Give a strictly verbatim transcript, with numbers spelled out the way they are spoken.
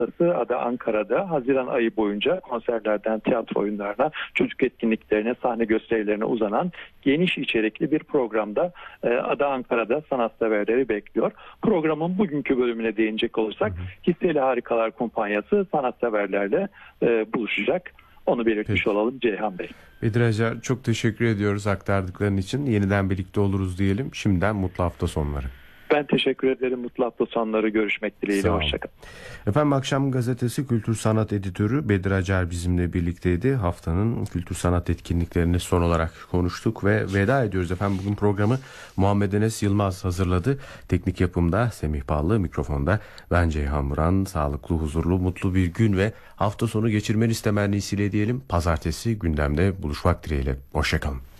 Haftası Ada Ankara'da Haziran ayı boyunca konserlerden tiyatro oyunlarına, çocuk etkinliklerine, sahne gösterilerine uzanan geniş içerikli bir programda e, Ada Ankara'da sanatseverleri bekliyor. Programın bugünkü bölümüne değinecek olursak Hisseli Harikalar Kumpanyası sanatseverlerle e, buluşacak. Onu belirtmiş Peki. olalım Ceyhan Bey. Bedir Acar, çok teşekkür ediyoruz aktardıkların için. Yeniden birlikte oluruz diyelim. Şimdiden mutlu hafta sonları. Ben teşekkür ederim. Mutlu hafta sonları. Görüşmek dileğiyle. Hoşçakalın. Efendim, Akşam Gazetesi Kültür Sanat Editörü Bedir Acar bizimle birlikteydi. Haftanın kültür sanat etkinliklerini son olarak konuştuk ve veda ediyoruz efendim. Bugün programı Muhammed Enes Yılmaz hazırladı. Teknik yapımda Semih Ballı, mikrofonda ben Ceyhan Muran. Sağlıklı, huzurlu, mutlu bir gün ve hafta sonu geçirmeniz temennisiyle diyelim. Pazartesi gündemde buluşmak dileğiyle. Hoşçakalın.